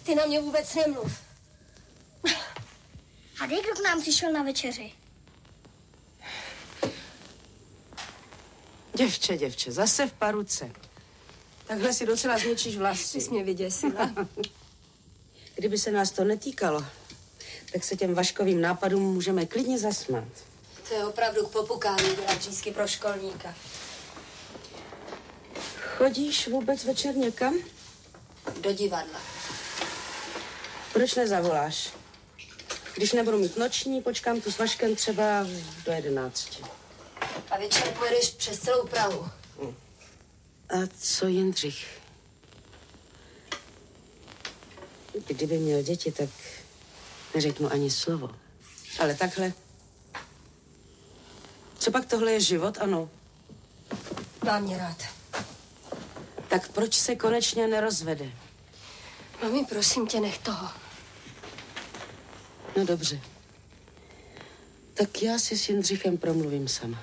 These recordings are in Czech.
Ty na mě vůbec nemluv. A kdo k nám přišel na večeři? Děvče, zase v paruce. Takhle si docela zničíš vlasy. Ty jsi mě vyděsila. Kdyby se nás to netýkalo, tak se těm Vaškovým nápadům můžeme klidně zasmát. To je opravdu k popukání dělat řízky pro školníka. Chodíš vůbec večer někam? Do divadla. Proč nezavoláš? Když nebudu mít noční, počkám tu s Vaškem třeba do 11. A večer pojedeš přes celou Prahu. A co Jindřich? Kdyby měl děti, tak neřeknu ani slovo. Ale takhle. Co pak tohle je život, ano? Mám mě rád. Tak proč se konečně nerozvede? Mami, prosím tě, nech toho. No dobře. Tak já si s Jindřichem promluvím sama.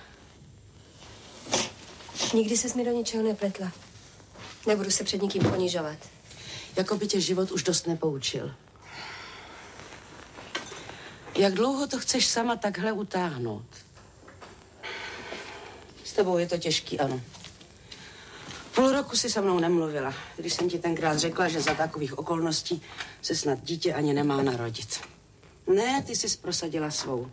Nikdy ses mi do ničeho nepletla. Nebudu se před nikým ponižovat. Jako by tě život už dost nepoučil. Jak dlouho to chceš sama takhle utáhnout? S tebou je to těžký, ano. Půl roku si se mnou nemluvila, když jsem ti tenkrát řekla, že za takových okolností se snad dítě ani nemá narodit. Ne, ty jsi prosadila svou.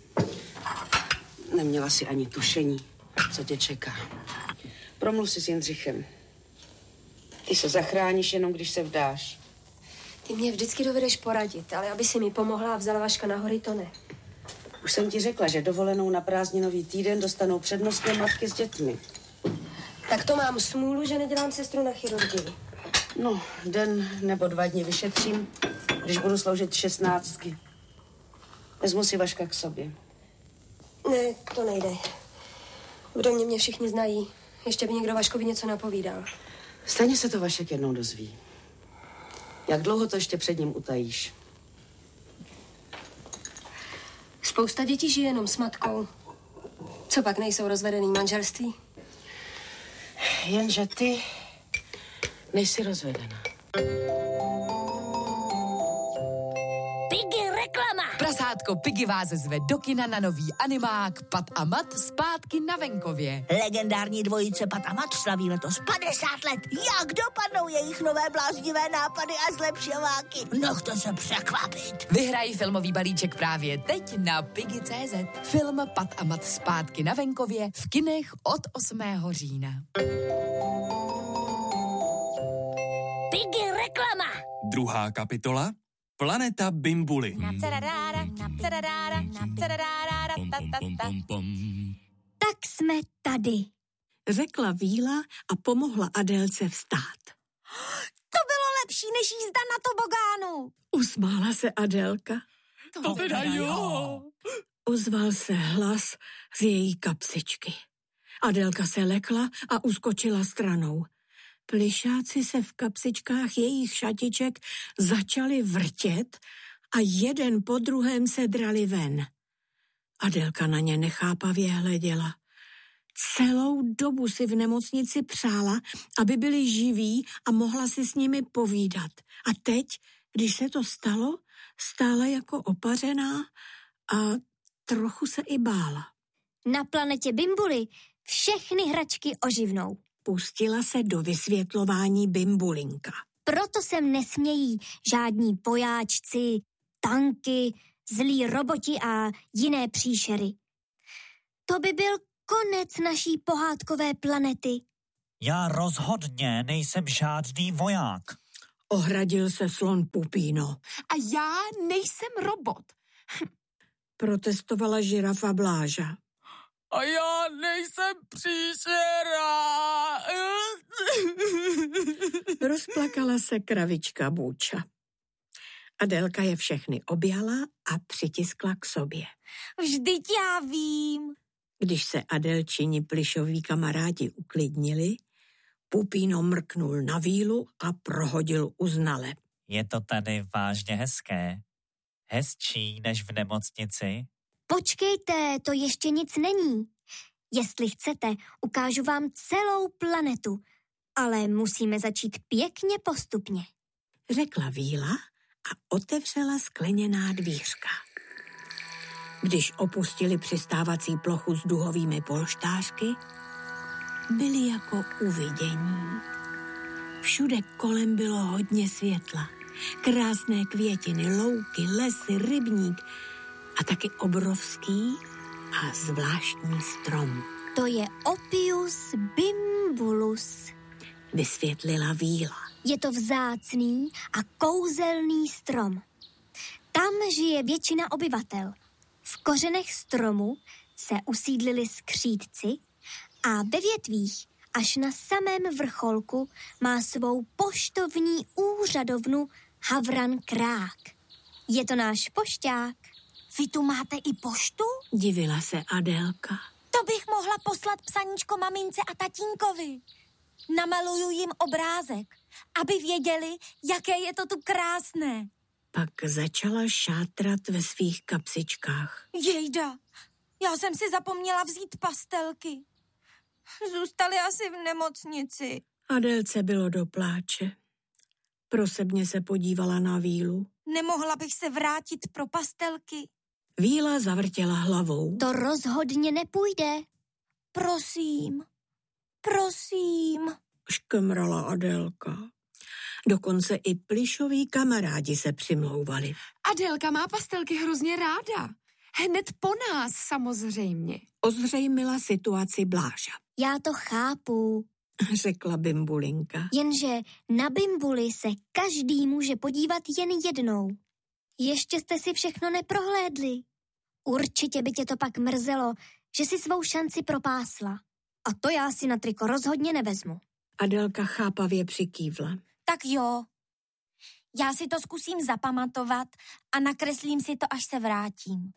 Neměla si ani tušení, co tě čeká. Promluv si s Jindřichem. Ty se zachráníš jenom, když se vdáš. Ty mě vždycky dovedeš poradit, ale aby si mi pomohla a vzala Vaška na hory, to ne. Už jsem ti řekla, že dovolenou na prázdninový týden dostanou přednostně matky s dětmi. Tak to mám smůlu, že nedělám sestru na chirurgii. No, den nebo 2 dny vyšetřím, když budu sloužit 16. Vezmu si Vaška k sobě. Ne, to nejde. V domě mě všichni znají. Ještě by někdo Vaškovi něco napovídal. Stejně se to Vašek jednou dozví. Jak dlouho to ještě před ním utajíš? Spousta dětí žije jenom s matkou. Co pak nejsou rozvedený manželství? Jenže ty nejsi rozvedená. Piggy reklama! Prasátko Piggy vás zve do kina na nový animák Pat a Mat zpátky na venkově. Legendární dvojice Pat a Mat slaví letos 50 let. Jak dopadnou jejich nové bláznivé nápady a zlepšováky? Nechte se překvapit. Vyhrají filmový balíček právě teď na Piggy.cz. Film Pat a Mat zpátky na venkově v kinech od 8. října. Piggy reklama! Druhá kapitola. Planeta Bimbuly. Tak jsme tady. Řekla Víla a pomohla Adélce vstát. To bylo lepší než jízda na tobogánu. Usmála se Adélka. To teda jo. Ozval se hlas z její kapsičky. Adélka se lekla a uskočila stranou. Plišáci se v kapsičkách jejich šatiček začali vrtět a jeden po druhém se drali ven. Adélka na ně nechápavě hleděla. Celou dobu si v nemocnici přála, aby byli živí a mohla si s nimi povídat. A teď, když se to stalo, stála jako opařená a trochu se i bála. Na planetě Bimbuly všechny hračky oživnou. Pustila se do vysvětlování Bimbulinka. Proto sem nesmějí žádní pojáčci, tanky, zlí roboti a jiné příšery. To by byl konec naší pohádkové planety. Já rozhodně nejsem žádný voják. Ohradil se slon Pupíno. A já nejsem robot. Protestovala žirafa Bláža. A já nejsem příšera. Rozplakala se kravička Bůča. Adélka je všechny objala a přitiskla k sobě. Vždyť já vím. Když se Adélčini plišoví kamarádi uklidnili, Pupíno mrknul na Vílu a prohodil uznale. Je to tady vážně hezké. Hezčí než v nemocnici. Počkejte, to ještě nic není. Jestli chcete, ukážu vám celou planetu, ale musíme začít pěkně postupně. řekla Víla a otevřela skleněná dvířka. Když opustili přistávací plochu s duhovými polštářky, byli jako uvidění. Všude kolem bylo hodně světla. Krásné květiny, louky, lesy, rybník a taky obrovský a zvláštní strom. To je Opius bimbulus, vysvětlila Víla. Je to vzácný a kouzelný strom. Tam žije většina obyvatel. V kořenech stromu se usídlili skřídci a ve větvích až na samém vrcholku má svou poštovní úřadovnu Havran Krák. Je to náš pošťák. Vy tu máte i poštu? Divila se Adélka. To bych mohla poslat psaníčko mamince a tatínkovi. Namaluju jim obrázek, aby věděli, jaké je to tu krásné. Pak začala šátrat ve svých kapsičkách. Jejda, já jsem si zapomněla vzít pastelky. Zůstaly asi v nemocnici. Adélce bylo do pláče. Prosebně se podívala na Vílu. Nemohla bych se vrátit pro pastelky? Víla zavrtěla hlavou. To rozhodně nepůjde. Prosím, prosím. Škemrala Adélka. Dokonce i plišoví kamarádi se přimlouvali. Adélka má pastelky hrozně ráda. Hned po nás samozřejmě. Ozřejmila situaci Bláža. Já to chápu, řekla Bimbulinka. jenže na bimbuli se každý může podívat jen jednou. Ještě jste si všechno neprohlédli. Určitě by tě to pak mrzelo, že si svou šanci propásla. A to já si na triko rozhodně nevezmu. Adélka chápavě přikývla. Tak jo, já si to zkusím zapamatovat a nakreslím si to, až se vrátím.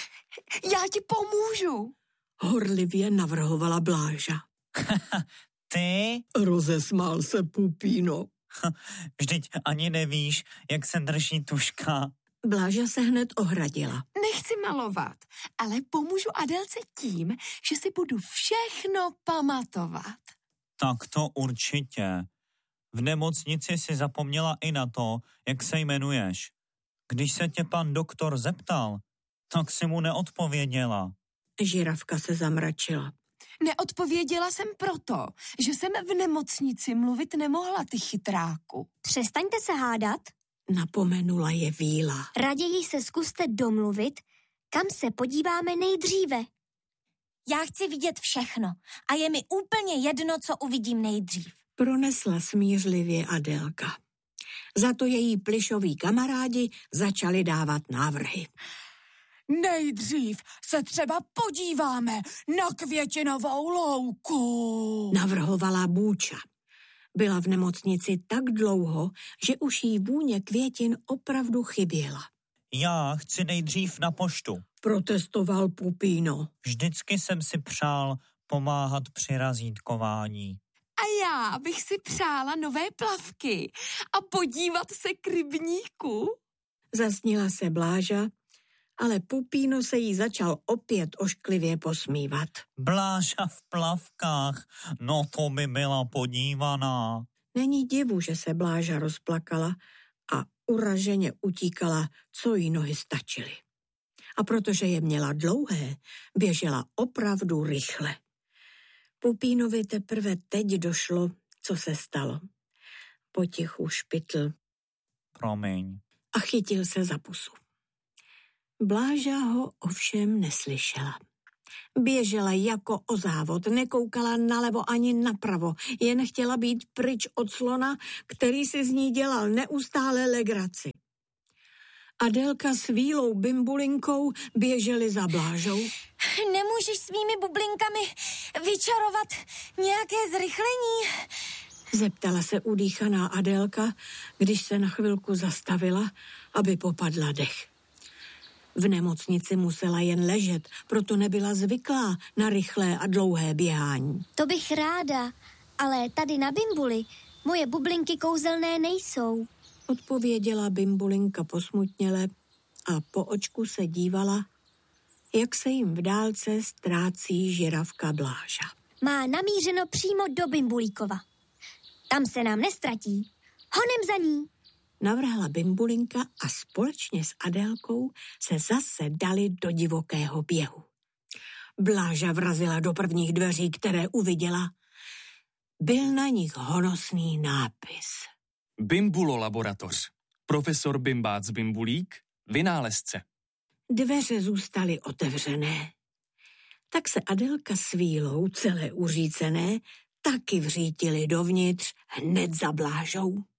Já ti pomůžu. Horlivě navrhovala Bláža. Ty? Rozesmál se Pupíno. Vždyť ani nevíš, jak se drží tužka. Bláža se hned ohradila. Nechci malovat, ale pomůžu Adélce tím, že si budu všechno pamatovat. Tak to určitě. V nemocnici si zapomněla i na to, jak se jmenuješ. Když se tě pan doktor zeptal, tak si mu neodpověděla. Žirafka se zamračila. Neodpověděla jsem proto, že jsem v nemocnici mluvit nemohla, ty chytráku. Přestaňte se hádat. Napomenula je Víla. Raději se zkuste domluvit, kam se podíváme nejdříve. Já chci vidět všechno a je mi úplně jedno, co uvidím nejdřív. Pronesla smířlivě Adélka. Za to její plišoví kamarádi začali dávat návrhy. Nejdřív se třeba podíváme na květinovou louku. Navrhovala Bůča. Byla v nemocnici tak dlouho, že už jí vůně květin opravdu chyběla. Já chci nejdřív na poštu. Protestoval Pupíno. Vždycky jsem si přál pomáhat při razítkování. A já bych si přála nové plavky a podívat se k rybníku. Zasnila se Bláža, ale Pupíno se jí začal opět ošklivě posmívat. Bláža v plavkách, no to by byla podívaná. Není divu, že se Bláža rozplakala a uraženě utíkala, co jí nohy stačily. A protože je měla dlouhé, běžela opravdu rychle. Pupínovi teprve teď došlo, co se stalo. Potichu špitl Promiň. a chytil se za pusu. Bláža ho ovšem neslyšela. Běžela jako o závod, nekoukala nalevo ani napravo, jen chtěla být pryč od slona, který si z ní dělal neustále legraci. Adélka s Vílou Bimbulinkou běželi za Blážou. Nemůžeš svými bublinkami vyčarovat nějaké zrychlení? Zeptala se udýchaná Adélka, když se na chvilku zastavila, aby popadla dech. V nemocnici musela jen ležet, proto nebyla zvyklá na rychlé a dlouhé běhání. To bych ráda, ale tady na bimbuli moje bublinky kouzelné nejsou. Odpověděla Bimbulinka posmutněle a po očku se dívala, jak se jim v dálce ztrácí žirafka Bláža. Má namířeno přímo do Bimbulíkova. Tam se nám nestratí. Honem za ní. navrhla Bimbulinka a společně s Adélkou se zase dali do divokého běhu. Bláža vrazila do prvních dveří, které uviděla. Byl na nich honosný nápis. Bimbulo laboratoř. Profesor Bimbác Bimbulík, vynálezce. Dveře zůstaly otevřené. Tak se Adélka s Vílou, celé uřícené, taky vřítili dovnitř hned za Blážou.